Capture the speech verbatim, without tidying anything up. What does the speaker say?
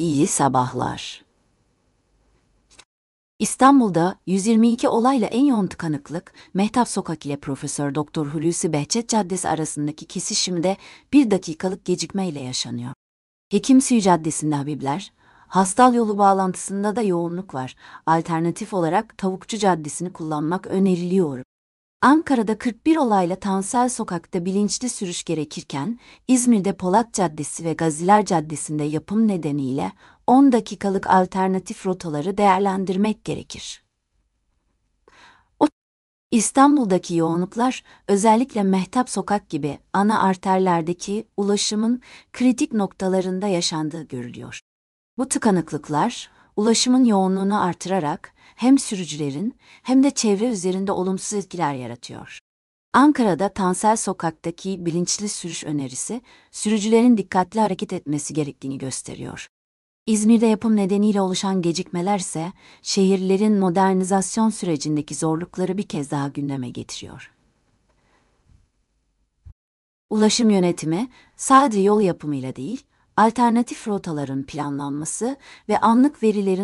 İyi sabahlar. İstanbul'da yüz yirmi iki olayla en yoğun tıkanıklık, Mehtap Sokak ile Profesör Doktor Hulusi Behçet Caddesi arasındaki kesişimde bir dakikalık gecikmeyle yaşanıyor. Hekimsuyu Caddesi'nde Habibler, Hastal Yolu bağlantısında da yoğunluk var. Alternatif olarak Tavukçu Caddesi'ni kullanmak öneriliyor. Ankara'da kırk bir olayla Tansel Sokak'ta bilinçli sürüş gerekirken, İzmir'de Polat Caddesi ve Gaziler Caddesi'nde yapım nedeniyle on dakikalık alternatif rotaları değerlendirmek gerekir. O İstanbul'daki yoğunluklar özellikle Mehtap Sokak gibi ana arterlerdeki ulaşımın kritik noktalarında yaşandığı görülüyor. Bu tıkanıklıklar, ulaşımın yoğunluğunu artırarak hem sürücülerin hem de çevre üzerinde olumsuz etkiler yaratıyor. Ankara'da Tansel Sokak'taki bilinçli sürüş önerisi, sürücülerin dikkatli hareket etmesi gerektiğini gösteriyor. İzmir'de yapım nedeniyle oluşan gecikmeler ise, şehirlerin modernizasyon sürecindeki zorlukları bir kez daha gündeme getiriyor. Ulaşım yönetimi, sadece yol yapımıyla değil, alternatif rotaların planlanması ve anlık verilerin